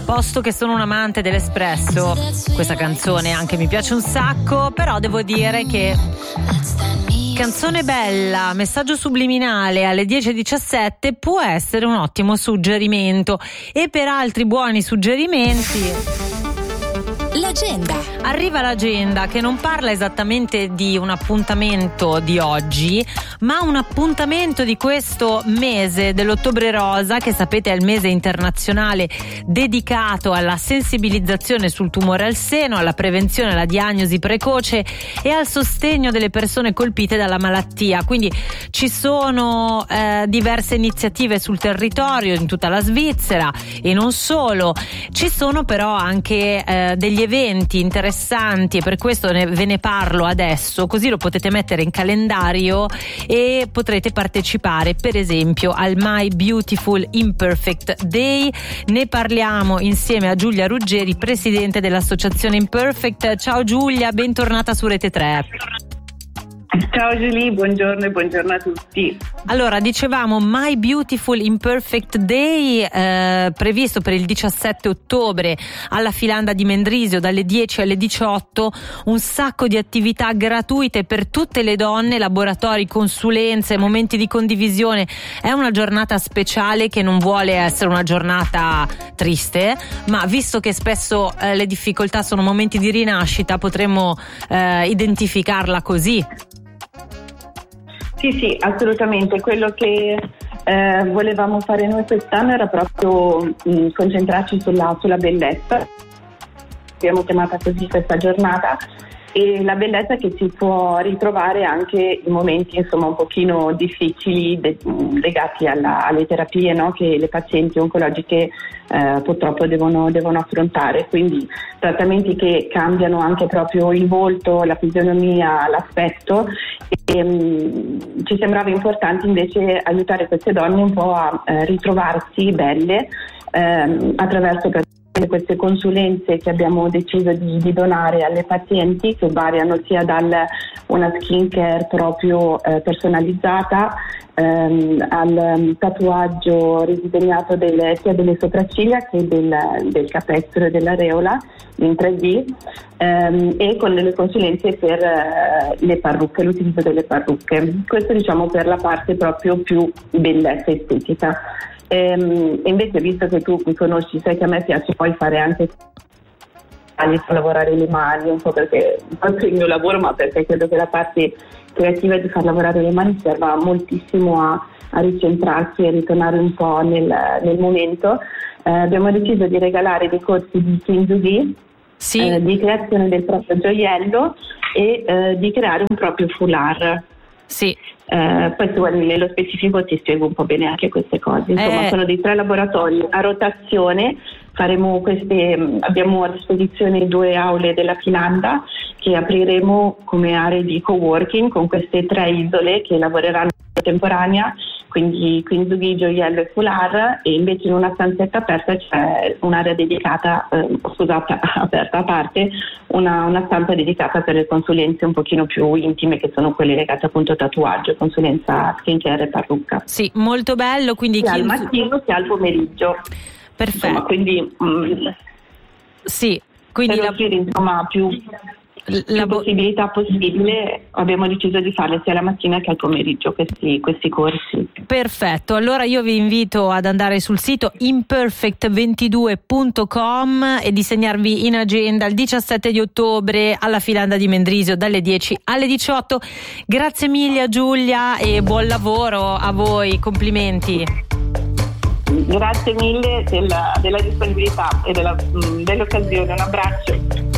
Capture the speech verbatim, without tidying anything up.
posto che sono un amante dell'espresso, questa canzone anche mi piace un sacco, però devo dire che canzone bella, messaggio subliminale alle dieci e diciassette può essere un ottimo suggerimento. E per altri buoni suggerimenti l'agenda. Arriva l'agenda, che non parla esattamente di un appuntamento di oggi, ma un appuntamento di questo mese dell'Ottobre Rosa, che sapete è il mese internazionale dedicato alla sensibilizzazione sul tumore al seno, alla prevenzione, alla diagnosi precoce e al sostegno delle persone colpite dalla malattia. Quindi ci sono eh, diverse iniziative sul territorio in tutta la Svizzera e non solo. Ci sono però anche eh, degli eventi interessanti, e per questo ne, ve ne parlo adesso, così lo potete mettere in calendario e potrete partecipare per esempio al My Beautiful Imperfect Day. Ne parliamo insieme a Giulia Ruggeri, presidente dell'associazione Imperfect. Ciao Giulia, bentornata su Rete tre. Ciao Giulia, buongiorno e buongiorno a tutti. Allora, dicevamo My Beautiful Imperfect Day, eh, previsto per il diciassette ottobre alla Filanda di Mendrisio dalle dieci alle diciotto, un sacco di attività gratuite per tutte le donne, laboratori, consulenze, momenti di condivisione. È una giornata speciale che non vuole essere una giornata triste, ma visto che spesso eh, le difficoltà sono momenti di rinascita, potremmo eh, identificarla così. Sì, sì, assolutamente. Quello che eh, volevamo fare noi quest'anno era proprio mh, concentrarci sulla, sulla bellezza. Abbiamo chiamata così questa giornata, e la bellezza che si può ritrovare anche in momenti insomma un pochino difficili de- legati alla, alle terapie, no? Che le pazienti oncologiche eh, purtroppo devono, devono affrontare, quindi trattamenti che cambiano anche proprio il volto, la fisionomia, l'aspetto, e um, ci sembrava importante invece aiutare queste donne un po' a eh, ritrovarsi belle ehm, attraverso queste consulenze che abbiamo deciso di, di donare alle pazienti, che variano sia da una skincare proprio eh, personalizzata ehm, al um, tatuaggio ridisegnato delle, sia delle sopracciglia che del, del capestro e dell'areola in tre D, ehm, e con delle consulenze per eh, le parrucche, l'utilizzo delle parrucche. Questo diciamo per la parte proprio più bellezza estetica. E invece, visto che tu mi conosci, sai che a me piace poi fare anche lavorare le mani, un po' perché anche il mio lavoro, ma perché credo che la parte creativa di far lavorare le mani serva moltissimo a, a ricentrarsi e ritornare un po' nel, nel momento. Eh, abbiamo deciso di regalare dei corsi di kintsugi, sì. eh, di creazione del proprio gioiello e eh, di creare un proprio foulard. Sì. Eh, poi se vuoi nello specifico ti spiego un po' bene anche queste cose. Insomma, eh. sono dei tre laboratori a rotazione. Faremo queste, abbiamo a disposizione due aule della Finanda che apriremo come aree di coworking con queste tre isole che lavoreranno in contemporanea, quindi kintsugi, gioiello e foulard, e invece in una stanzetta aperta c'è un'area dedicata, eh, scusate, aperta a parte, una, una stanza dedicata per le consulenze un pochino più intime, che sono quelle legate appunto a tatuaggio, consulenza skincare e parrucca. Sì, molto bello, quindi sia chi... al mattino sia al pomeriggio. Perfetto. Insomma, quindi mh, sì, quindi per la... offrire insomma più La più bo- possibilità possibile, abbiamo deciso di farle sia la mattina che al pomeriggio questi, questi corsi. Perfetto, allora io vi invito ad andare sul sito imperfect ventidue punto com e di segnarvi in agenda il diciassette di ottobre alla Filanda di Mendrisio dalle dieci alle diciotto. Grazie mille Giulia e buon lavoro a voi, complimenti. Grazie mille della, della disponibilità e della, dell'occasione, un abbraccio.